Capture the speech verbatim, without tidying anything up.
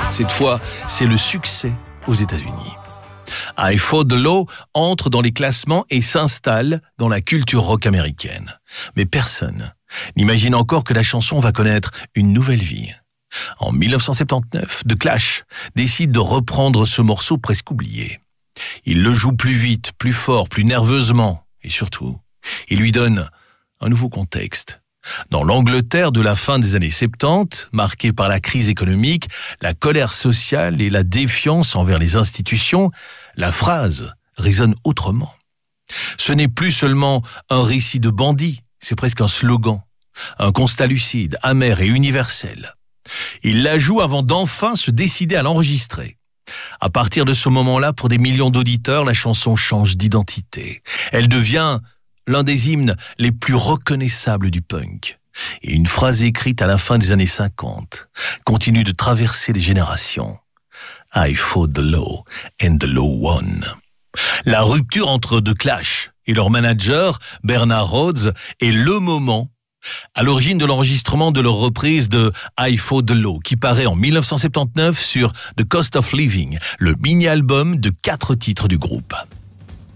Cette fois, c'est le succès aux États-Unis. I Fought the Law entre dans les classements et s'installe dans la culture rock américaine. Mais personne n'imagine encore que la chanson va connaître une nouvelle vie. En dix-neuf cent soixante-dix-neuf, The Clash décide de reprendre ce morceau presque oublié. Il le joue plus vite, plus fort, plus nerveusement et surtout, il lui donne un nouveau contexte. Dans l'Angleterre de la fin des années soixante-dix, marquée par la crise économique, la colère sociale et la défiance envers les institutions, la phrase résonne autrement. Ce n'est plus seulement un récit de bandits, c'est presque un slogan, un constat lucide, amer et universel. Il la joue avant d'enfin se décider à l'enregistrer. À partir de ce moment-là, pour des millions d'auditeurs, la chanson change d'identité. Elle devient l'un des hymnes les plus reconnaissables du punk. Et une phrase écrite à la fin des années cinquante continue de traverser les générations. I fought the law and the law won. La rupture entre The Clash et leur manager, Bernard Rhodes, est le moment à l'origine de l'enregistrement de leur reprise de I Fought the Law, qui paraît en dix-neuf cent soixante-dix-neuf sur The Cost of Living, le mini-album de quatre titres du groupe.